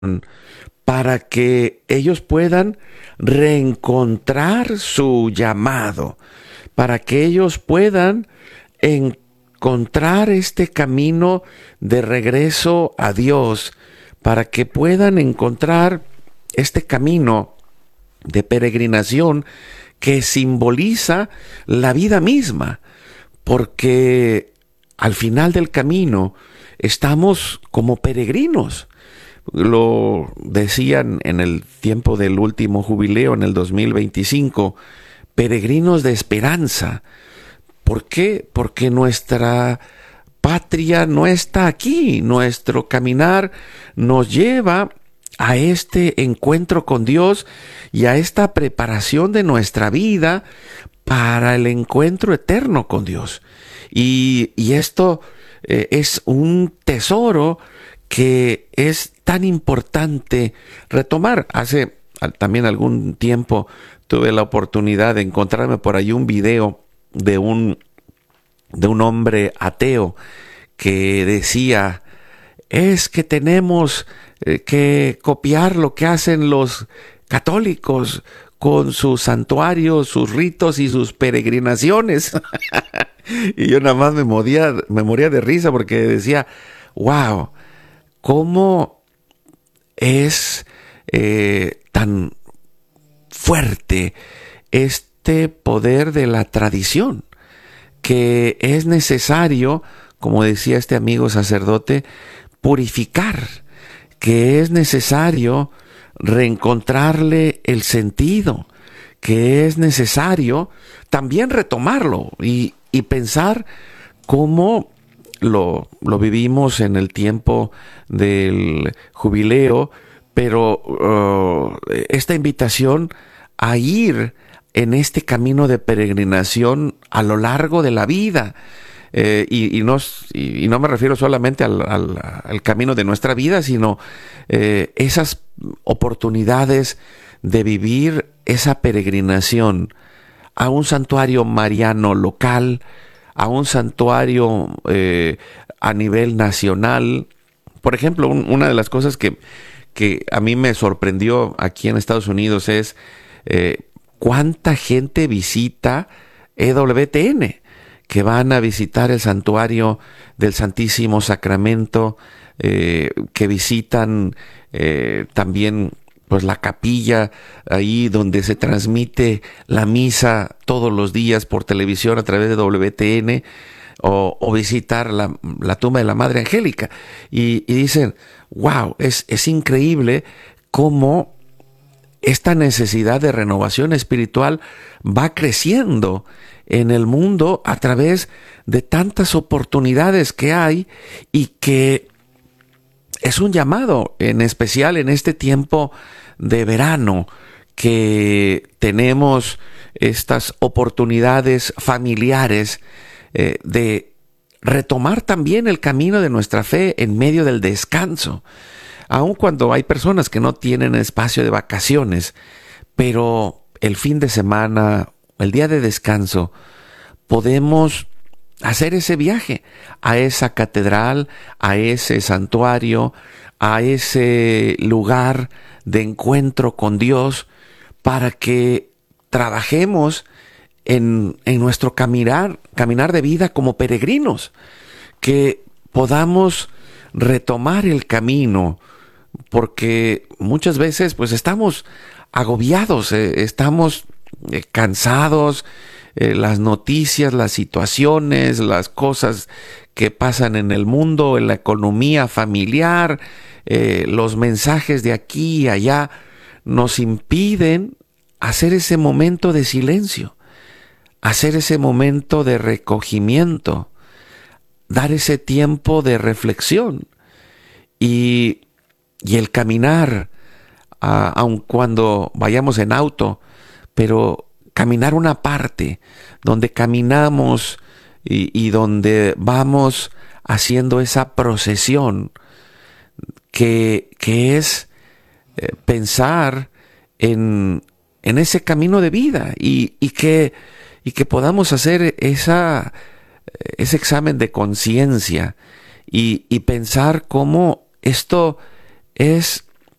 para que ellos puedan reencontrar su llamado, para que ellos puedan encontrar este camino de regreso a Dios, para que puedan encontrar este camino de peregrinación que simboliza la vida misma, porque al final del camino estamos como peregrinos. Lo decían en el tiempo del último jubileo, en el 2025, peregrinos de esperanza. ¿Por qué? Porque nuestra patria no está aquí. Nuestro caminar nos lleva a este encuentro con Dios y a esta preparación de nuestra vida para el encuentro eterno con Dios. Y esto es un tesoro que es tan importante retomar. Hace también algún tiempo tuve la oportunidad de encontrarme por ahí un video de un hombre ateo que decía: es que tenemos que copiar lo que hacen los católicos con sus santuarios, sus ritos y sus peregrinaciones. Y yo nada más me moría de risa porque decía: wow, ¿cómo es tan fuerte este poder de la tradición? Que es necesario, como decía este amigo sacerdote, purificar, que es necesario reencontrarle el sentido, que es necesario también retomarlo y pensar cómo lo vivimos en el tiempo del jubileo, pero esta invitación a ir en este camino de peregrinación a lo largo de la vida. Y no me refiero solamente al camino de nuestra vida, sino esas oportunidades de vivir esa peregrinación a un santuario mariano local, a un santuario a nivel nacional. Por ejemplo, una de las cosas que a mí me sorprendió aquí en Estados Unidos es cuánta gente visita EWTN, que van a visitar el santuario del Santísimo Sacramento, que visitan también pues la capilla ahí donde se transmite la misa todos los días por televisión a través de WTN, o visitar la tumba de la Madre Angélica. Y dicen: wow, es increíble cómo esta necesidad de renovación espiritual va creciendo en el mundo a través de tantas oportunidades que hay, y que es un llamado, en especial en este tiempo de verano, que tenemos estas oportunidades familiares de retomar también el camino de nuestra fe en medio del descanso. Aun cuando hay personas que no tienen espacio de vacaciones, pero el fin de semana, el día de descanso, podemos hacer ese viaje a esa catedral, a ese santuario, a ese lugar de encuentro con Dios, para que trabajemos en nuestro caminar de vida como peregrinos, que podamos retomar el camino, porque muchas veces pues estamos agobiados, estamos cansados, las noticias, las situaciones, las cosas que pasan en el mundo, en la economía familiar, los mensajes de aquí y allá nos impiden hacer ese momento de silencio, hacer ese momento de recogimiento, dar ese tiempo de reflexión y el caminar, aun cuando vayamos en auto, pero caminar una parte donde caminamos y donde vamos haciendo esa procesión que es pensar en ese camino de vida y que podamos hacer ese examen de conciencia y pensar cómo esto es